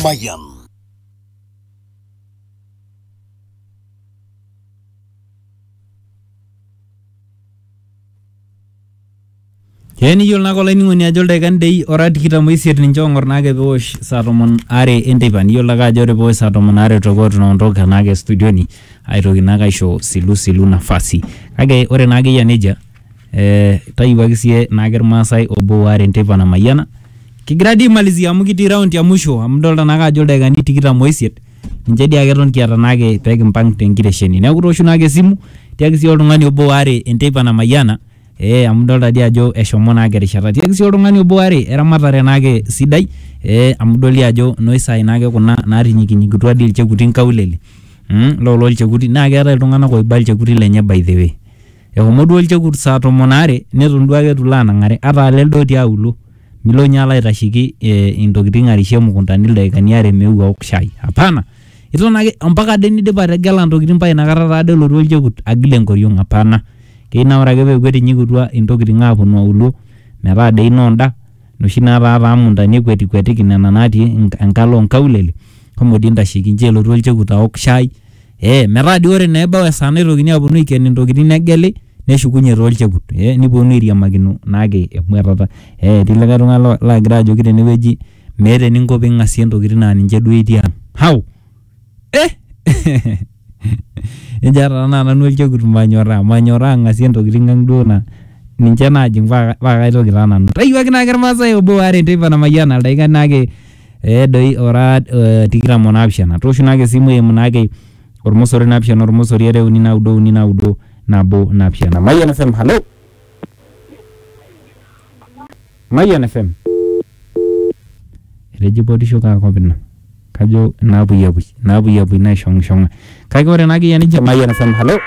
Mayan. Yeni yol nako lainingoni ajol daikan dei ora tikitam oisiet ninche ong'or naake pewosh saa 12 enteipa niyiolo ake ajo ore pewosh saa 12 toko tunaondoka naake studioni aitoki naake aisho silu nafasi kake ore naake yia nejia tayiwaki sie naake irmaasai obo waare enteipa namayiana kigira dii malizia amu kitii round ya mwisho amu dolta naake ajo daikani tikitam oisiet ninche dii ake eton kiata naake pekimpang tenkitesheni neeku tooshu naake esimu tiaki sii oltung'ani obo waare enteipa namayiana amu dolta dii ajo eshomo naake rishata tiaki sii oltung'ani obo waare eramatare naake sidai amu doli ajo noisai naake kuna naatinyikinyikitua dii ilchekuti nkaulele lolo ilchekuti naa keetai iltung'anak oiba ilchekuti lenye by the way ehomo duo ilchekut saa 12 neton duo ake itu laanang'are ata lelde otii aulo milo nye alo aitashiki intokiting arishie mukuntani ildaikani are meu aok shai hapana iton ake ompaka ade nidip ategela ntokiting paa inakata taade elotu olchekut agil enkoriong hapana keina ore ake peeku etinyikutua intokiting aaponu aulo metaa dei noonda noshi nataa muntani ekwetikwetiki nena natii enkalo onkaulele homo dii ntashiki nche elotu olchekut aok shai metaa dii ore neebau esaa naitokini aponu aiken intokiting negeli neshukunye toolchekut niponu airiamakino naake emuatata etii likae tung'ani lagira ajoki tenewueji meeta eninko piing'asie intokiting naa ninche duo etii ang how enjata naa nanu olchekut manyoraa ang'asie intokiting ang duo na ninche naajing paa kaitoki taa nanu tayiwaki naake irmaasai obo waare enteipa namayiana ildaikani naake doi ora 27 tooshu naake esimu eimu naake ormosori 7 ormosori 2 uni naudo uni naudo nabo 7 Mayan FM hello Mayan FM etejipotisho kaakopina kajo naapuyapui naishong'ishong'a kake ore naake yia ninche Mayan FM hello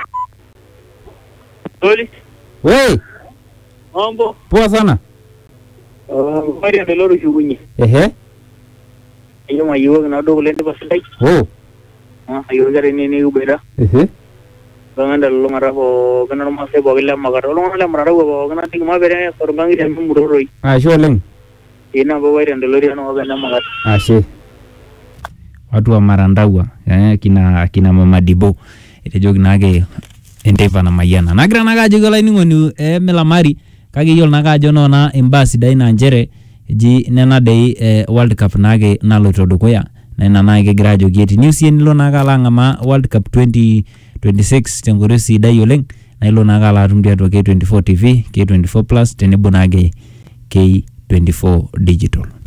Oli. Wey Mambo. Poa sana Maria ndeloro shugunye. Iyo mayiwak nado kulende pasidai. Ayo gare ni ubera. Banganda lo marabo kana no mase bogile magaro lo ngale marabo kana tingma bere korbangi dem muroroi. Sholeng. Ina bo Maria ndelori no bena magat. Ashe. Watu wa Marandawa kina Mama Dibo itejoki naake enteipa namayiana nagira naake ajoki olaining'oni milamari kake iyiolo naake ajo noona imbaa sidain naa nchere eji nena dei World Cup naake naloito dukuya na ina naake kegira ajoki etiniu sii nilo naake alo ang'amaa World Cup 2026 tenkoitoi sidai oleng na ilo naake alo atum tiatua K24 TV, K24 Plus tenebo naake K24 Digital.